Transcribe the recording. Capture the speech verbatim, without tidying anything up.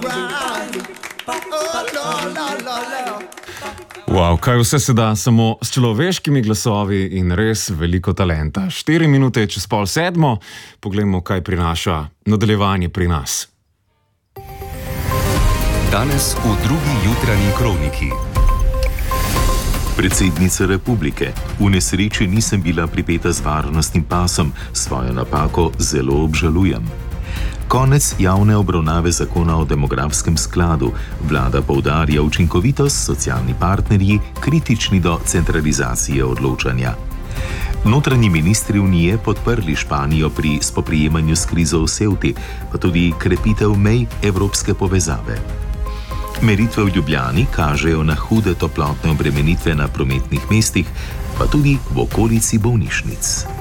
Wow, kaj vse se da samo s človeškimi glasovi in res veliko talenta. Štiri minute čez pol sedmo, poglejmo, kaj prinaša nadaljevanje pri nas. Danes v drugi jutranji kroniki. Predsednica republike. V nesreči nisem bila pripeta z varnostnim pasom, svojo napako zelo obžalujem. Konec javne obravnave zakona o demografskem skladu. Vlada poudarja učinkovitost, socialni partnerji kritični do centralizacije odločanja. Notranji ministri Unije podprli Španijo pri spoprijemanju s krizo v Ceuti, pa tudi krepitev mej evropske povezave. Meritve v Ljubljani kažejo na hude toplotne obremenitve na prometnih mestih, pa tudi v okolici bolnišnic.